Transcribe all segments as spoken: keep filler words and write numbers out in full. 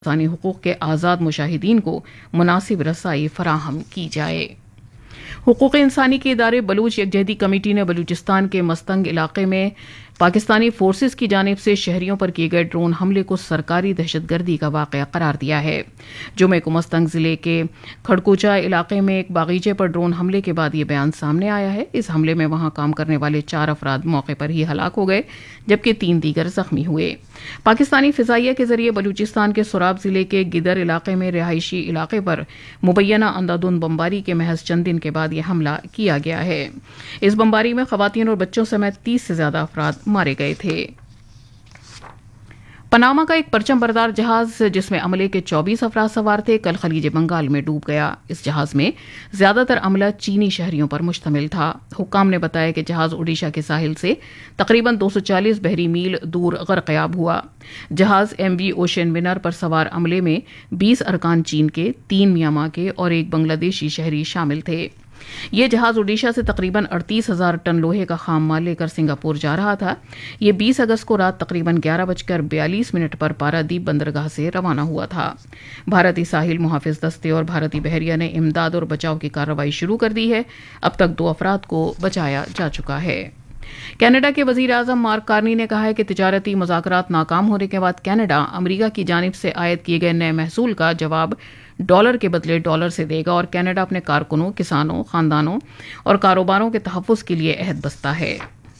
انسانی حقوق کے آزاد مشاہدین کو مناسب رسائی فراہم کی جائے۔ حقوق انسانی کے ادارے بلوچ یکجہتی کمیٹی نے بلوچستان کے مستنگ علاقے میں پاکستانی فورسز کی جانب سے شہریوں پر کیے گئے ڈرون حملے کو سرکاری دہشت گردی کا واقعہ قرار دیا ہے۔ جمعہ کو مستنگ ضلع کے کھڑکوچا علاقے میں ایک باغیچے پر ڈرون حملے کے بعد یہ بیان سامنے آیا ہے۔ اس حملے میں وہاں کام کرنے والے چار افراد موقع پر ہی ہلاک ہو گئے جبکہ تین دیگر زخمی ہوئے۔ پاکستانی فضائیہ کے ذریعے بلوچستان کے سوراب ضلع کے گدر علاقے میں رہائشی علاقے پر مبینہ اندھادھند بمباری کے محض چند دن کے بعد یہ حملہ کیا گیا ہے۔ اس بمباری میں خواتین اور بچوں سمیت تیس سے زیادہ افراد مارے گئے تھے۔ پاناما کا ایک پرچم بردار جہاز جس میں عملے کے چوبیس افراد سوار تھے کل خلیج بنگال میں ڈوب گیا۔ اس جہاز میں زیادہ تر عملہ چینی شہریوں پر مشتمل تھا۔ حکام نے بتایا کہ جہاز اوڈیشہ کے ساحل سے تقریباً دو سو چالیس بحری میل دور غرقیاب ہوا۔ جہاز ایم وی اوشین ونر پر سوار عملے میں بیس ارکان چین کے، تین میانمار کے اور ایک بنگلہ دیشی شہری شامل تھے۔ یہ جہاز اوڈیشہ سے تقریباً اڑتیس ہزار ٹن لوہے کا خام مال لے کر سنگاپور جا رہا تھا۔ یہ بیس اگست کو رات تقریباً گیارہ بج کر بیالیس منٹ پر پارادیپ بندرگاہ سے روانہ ہوا تھا۔ بھارتی ساحل محافظ دستے اور بھارتی بحریہ نے امداد اور بچاؤ کی کارروائی شروع کر دی ہے۔ اب تک دو افراد کو بچایا جا چکا ہے۔ کینیڈا کے وزیر اعظم مارک کارنی نے کہا ہے کہ تجارتی مذاکرات ناکام ہونے کے بعد کینیڈا امریکہ کی جانب سے عائد کیے گئے نئے محصول کا جواب ڈالر کے بدلے ڈالر سے دے گا اور کینیڈا اپنے کارکنوں، کسانوں، خاندانوں اور کاروباروں کے تحفظ کے لیے عہد بستہ ہے۔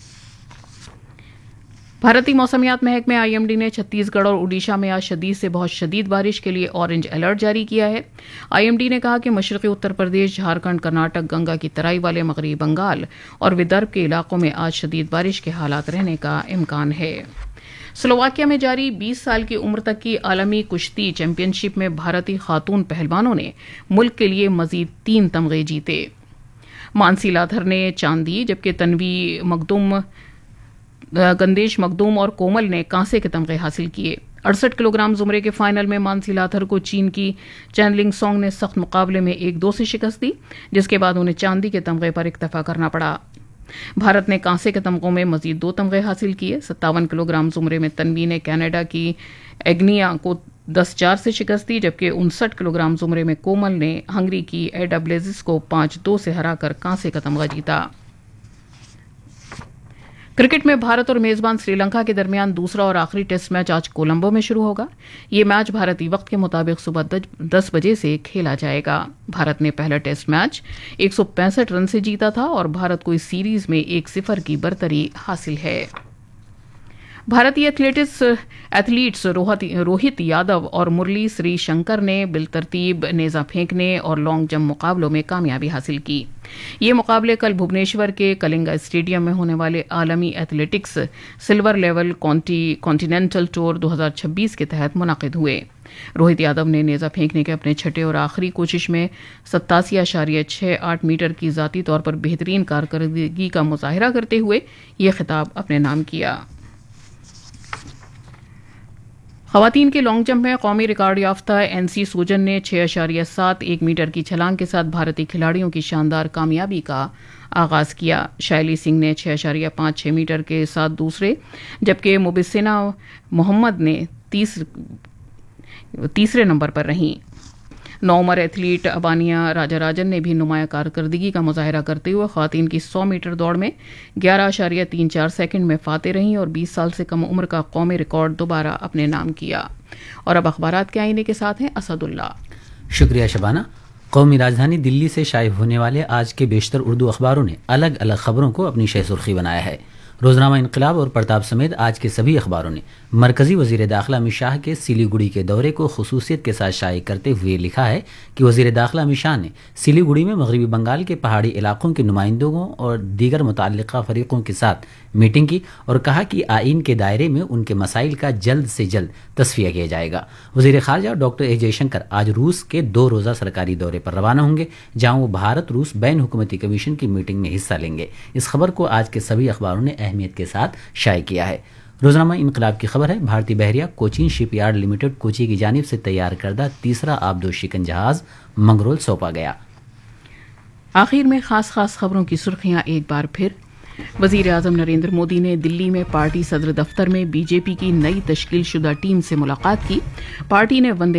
بھارتی موسمیات محکمہ آئی ایم ڈی نے چھتیس گڑھ اور اوڈیشہ میں آج شدید سے بہت شدید بارش کے لیے اورنج الرٹ جاری کیا ہے۔ آئی ایم ڈی نے کہا کہ مشرقی اتر پردیش، جھارکھنڈ، کرناٹک، گنگا کی ترائی والے مغربی بنگال اور ودربھ کے علاقوں میں آج شدید بارش کے حالات رہنے کا امکان ہے۔ سلوواکیہ میں جاری بیس سال کی عمر تک کی عالمی کشتی چیمپئن شپ میں بھارتی خاتون پہلوانوں نے ملک کے لیے مزید تین تمغے جیتے۔ مانسی لاتھر نے چاندی جبکہ تنوی مخدوم گندیش مخدوم اور کومل نے کانسے کے تمغے حاصل کیے۔ اڑسٹھ کلو گرام زمرے کے فائنل میں مانسی لاتھر کو چین کی چین لنگ سونگ نے سخت مقابلے میں ایک دو سے شکست دی جس کے بعد انہیں چاندی کے تمغے پر اکتفا کرنا پڑا۔ بھارت نے کانسے کے تمغوں میں مزید دو تمغے حاصل کیے۔ ستاون کلو گرام زمرے میں تنوی نے کینیڈا کی ایگنیا کو دس چار سے شکست دی جبکہ انسٹھ کلو گرام زمرے میں کومل نے ہنگری کی ایڈا بلیزس کو پانچ دو سے ہرا کر کانسے کا تمغہ جیتا۔ کرکٹ میں بھارت اور میزبان سری لنکا کے درمیان دوسرا اور آخری ٹیسٹ میچ آج کولمبو میں شروع ہوگا۔ یہ میچ بھارتی وقت کے مطابق صبح دس بجے سے کھیلا جائے گا۔ بھارت نے پہلا ٹیسٹ میچ ایک سو پینسٹھ رن سے جیتا تھا اور بھارت کو اس سیریز میں ایک صفر کی برتری حاصل ہے۔ بھارتی ایتھلیٹس ایتھلیٹس روہت یادو اور مرلی سری شنکر نے بالترتیب نیزہ پھینکنے اور لانگ جمپ مقابلوں میں کامیابی حاصل کی۔ یہ مقابلے کل بھبنیشور کے کلنگا اسٹیڈیم میں ہونے والے عالمی athletics silver level continental tour دو ہزار چھبیس کے تحت منعقد ہوئے۔ روہت یادو نے نیزہ پھینکنے کے اپنے چھٹے اور آخری کوشش میں ستاسی اشاریہ چھ آٹھ میٹر کی ذاتی طور پر بہترین کارکردگی کا مظاہرہ کرتے ہوئے یہ خطاب اپنے نام کیا۔ خواتین کے لانگ جمپ میں قومی ریکارڈ یافتہ این سی سوجن نے چھ اشاریہ سات ایک میٹر کی چھلانگ کے ساتھ بھارتی کھلاڑیوں کی شاندار کامیابی کا آغاز کیا۔ شائلی سنگھ نے چھ اشاریہ پانچ چھ میٹر کے ساتھ دوسرے جبکہ مبسنہ محمد نے تیس تیسرے نمبر پر رہیں۔ نو عمر ایتھلیٹ ابانیہ راجا راجن نے بھی نمایاں کارکردگی کا مظاہرہ کرتے ہوئے خواتین کی سو میٹر دوڑ میں گیارہ اشاریہ تین چار سیکنڈ میں فاتح رہیں اور بیس سال سے کم عمر کا قومی ریکارڈ دوبارہ اپنے نام کیا۔ اور اب اخبارات کے آئینے کے ساتھ ہیں اسد اللہ۔ شکریہ شبانہ۔ قومی راجدھانی دلی سے شائع ہونے والے آج کے بیشتر اردو اخباروں نے الگ الگ خبروں کو اپنی شہ سرخی بنایا ہے۔ روزنامہ انقلاب اور پرتاپ سمیت آج کے سبھی اخباروں نے مرکزی وزیر داخلہ امت شاہ کے سیلی گڑی کے دورے کو خصوصیت کے ساتھ شائع کرتے ہوئے لکھا ہے کہ وزیر داخلہ امت شاہ نے سیلی گڑی میں مغربی بنگال کے پہاڑی علاقوں کے نمائندوں اور دیگر متعلقہ فریقوں کے ساتھ میٹنگ کی اور کہا کہ آئین کے دائرے میں ان کے مسائل کا جلد سے جلد تصفیہ کیا جائے گا۔ وزیر خارجہ ڈاکٹر اے جے شنکر آج روس کے دو روزہ سرکاری دورے پر روانہ ہوں گے جہاں وہ بھارت روس بین حکومتی کمیشن کی میٹنگ میں حصہ لیں گے۔ اس خبر کو آج کے سبھی اخباروں نے اہمیت کے ساتھ شائع کیا ہے۔ روزنامہ انقلاب کی خبر ہے بھارتی بحریہ کوچین شپ یارڈ لمیٹڈ کوچی کی جانب سے تیار کردہ تیسرا آبدوز شکن جہاز منگرول سونپا گیا۔ آخر میں خاص خاص خبروں کی سرخیاں ایک بار پھر۔ वजीर आजम नरेंद्र मोदी ने दिल्ली में पार्टी सदर दफ्तर में बीजेपी की नई तश्कील शुदा टीम से मुलाकात की। पार्टी ने वंदे